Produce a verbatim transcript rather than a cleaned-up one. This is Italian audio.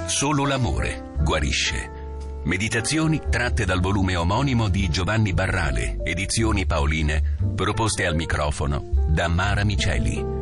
Solo l'amore guarisce. Meditazioni tratte dal volume omonimo di Giovanni Barrale, edizioni Paoline, proposte al microfono da Mara Miceli.